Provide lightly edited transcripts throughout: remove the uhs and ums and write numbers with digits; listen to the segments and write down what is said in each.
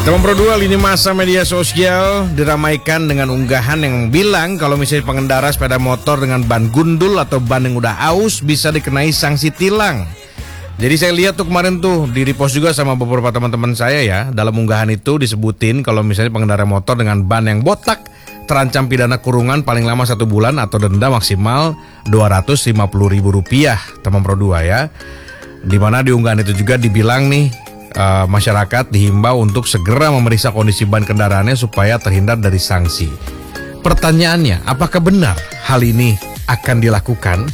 Teman Pro 2, lini masa media sosial diramaikan dengan unggahan yang bilang kalau misalnya pengendara sepeda motor dengan ban gundul atau ban yang udah aus bisa dikenai sanksi tilang. Jadi saya lihat tuh kemarin tuh di repost juga sama beberapa teman-teman saya ya. Dalam unggahan itu disebutin kalau misalnya pengendara motor dengan ban yang botak terancam pidana kurungan paling lama 1 bulan atau denda maksimal Rp250.000, teman Pro 2 ya. Dimana di unggahan itu juga dibilang nih, masyarakat dihimbau untuk segera memeriksa kondisi ban kendaraannya supaya terhindar dari sanksi. Pertanyaannya, apakah benar hal ini akan dilakukan?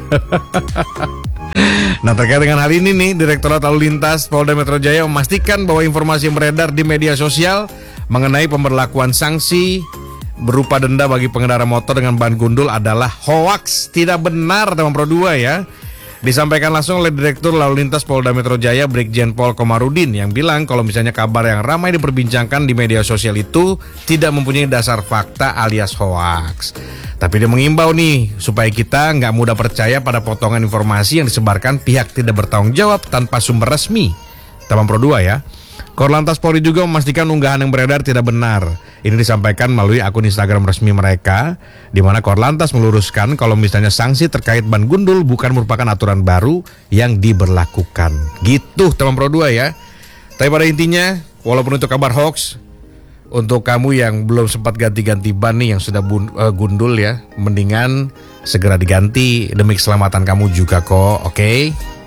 Nah, terkait dengan hal ini nih, Direktorat Lalu Lintas Polda Metro Jaya memastikan bahwa informasi yang beredar di media sosial mengenai pemberlakuan sanksi berupa denda bagi pengendara motor dengan ban gundul adalah hoaks, tidak benar, teman Pro 2 ya. Disampaikan langsung oleh Direktur Lalu Lintas Polda Metro Jaya Brigjen Pol Komarudin yang bilang kalau misalnya kabar yang ramai diperbincangkan di media sosial itu tidak mempunyai dasar fakta alias hoaks. Tapi dia mengimbau nih supaya kita nggak mudah percaya pada potongan informasi yang disebarkan pihak tidak bertanggung jawab tanpa sumber resmi. Teman Pro 2 ya. Korlantas Polri juga memastikan unggahan yang beredar tidak benar. Ini disampaikan melalui akun Instagram resmi mereka, di mana Korlantas meluruskan kalau misalnya sanksi terkait ban gundul bukan merupakan aturan baru yang diberlakukan. Gitu teman Pro 2 ya. Tapi pada intinya, walaupun itu kabar hoax, untuk kamu yang belum sempat ganti-ganti ban nih yang sudah gundul ya, mendingan segera diganti demi keselamatan kamu juga kok, oke?